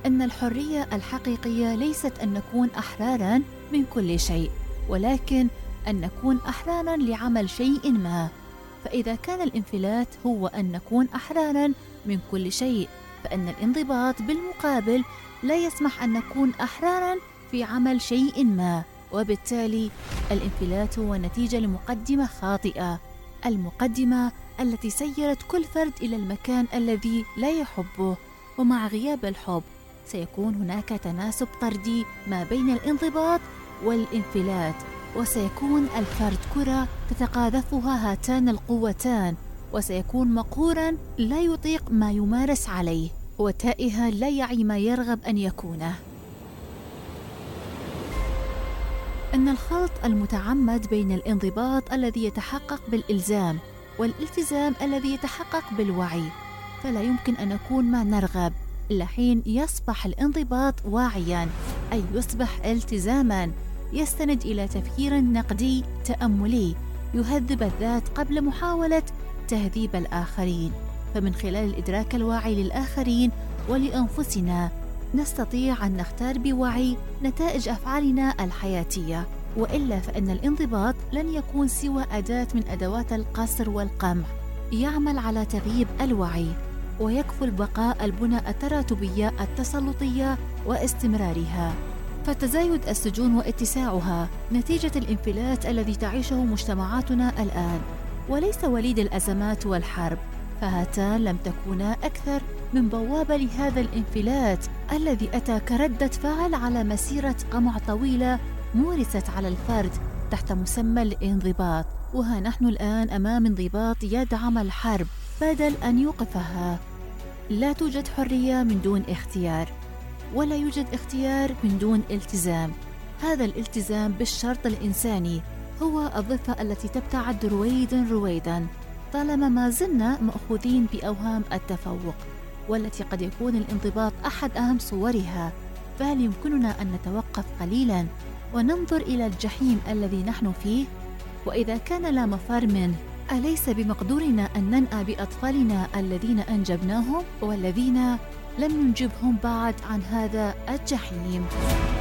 أن الحرية الحقيقية ليست أن نكون أحراراً من كل شيء، ولكن أن نكون أحراراً لعمل شيء ما. فإذا كان الانفلات هو أن نكون أحراراً من كل شيء، فإن الانضباط بالمقابل لا يسمح أن نكون أحراراً في عمل شيء ما، وبالتالي الانفلات هو نتيجة لمقدمة خاطئة، المقدمة التي سيرت كل فرد إلى المكان الذي لا يحبه. ومع غياب الحب سيكون هناك تناسب طردي ما بين الانضباط والانفلات، وسيكون الفرد كرة تتقاذفها هاتان القوتان، وسيكون مقهوراً لا يطيق ما يمارس عليه، وتائها لا يعي ما يرغب أن يكونه. أن الخلط المتعمد بين الانضباط الذي يتحقق بالإلزام والالتزام الذي يتحقق بالوعي، فلا يمكن أن نكون ما نرغب إلا حين يصبح الانضباط واعياً، أي يصبح التزاماً يستند إلى تفكير نقدي تأملي يهذب الذات قبل محاولة تهذيب الآخرين. فمن خلال الإدراك الواعي للآخرين ولأنفسنا نستطيع أن نختار بوعي نتائج أفعالنا الحياتية، وإلا فإن الانضباط لن يكون سوى أداة من أدوات القصر والقمع يعمل على تغييب الوعي، ويكفل بقاء البنى التراتبية التسلطية واستمرارها. فتزايد السجون واتساعها نتيجة الانفلات الذي تعيشه مجتمعاتنا الآن، وليس وليد الأزمات والحرب، فهاتان لم تكونا أكثر من بوابة لهذا الانفلات الذي أتى كردة فعل على مسيرة قمع طويلة مورست على الفرد تحت مسمى الانضباط. وها نحن الآن أمام انضباط يدعم الحرب بدل أن يوقفها. لا توجد حرية من دون اختيار، ولا يوجد اختيار من دون التزام. هذا الالتزام بالشرط الإنساني هو الضفة التي تبتعد رويداً طالما ما زلنا مأخوذين بأوهام التفوق، والتي قد يكون الانضباط أحد أهم صورها. فهل يمكننا أن نتوقف قليلاً وننظر إلى الجحيم الذي نحن فيه؟ وإذا كان لا مفر منه، أليس بمقدورنا أن ننأى بأطفالنا الذين أنجبناهم والذين لم ننجبهم بعد عن هذا الجحيم؟